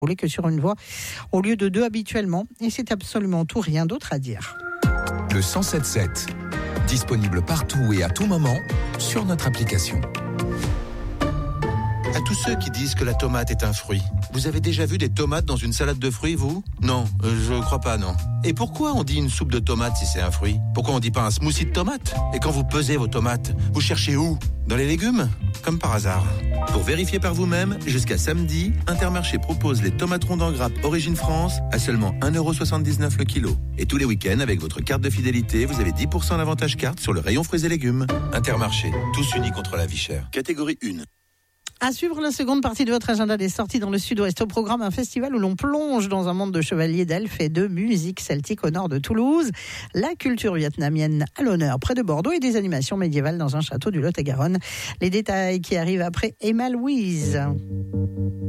rouler que sur une voie au lieu de 2 habituellement. Et c'est absolument tout, rien d'autre à dire. Le 107.7, disponible partout et à tout moment sur notre application. À tous ceux qui disent que la tomate est un fruit, vous avez déjà vu des tomates dans une salade de fruits, vous ? Non, je crois pas, non. Et pourquoi on dit une soupe de tomates si c'est un fruit ? Pourquoi on dit pas un smoothie de tomates ? Et quand vous pesez vos tomates, vous cherchez où ? Dans les légumes ? Comme par hasard. Pour vérifier par vous-même, jusqu'à samedi, Intermarché propose les tomates rondes en grappe Origine France à seulement 1,79€ le kilo. Et tous les week-ends, avec votre carte de fidélité, vous avez 10% d'avantage carte sur le rayon fruits et légumes. Intermarché, tous unis contre la vie chère. Catégorie 1. À suivre la seconde partie de votre agenda des sorties dans le sud-ouest. Au programme, un festival où l'on plonge dans un monde de chevaliers, d'elfes et de musique celtique au nord de Toulouse. La culture vietnamienne à l'honneur près de Bordeaux et des animations médiévales dans un château du Lot-et-Garonne. Les détails qui arrivent après Emma Louise.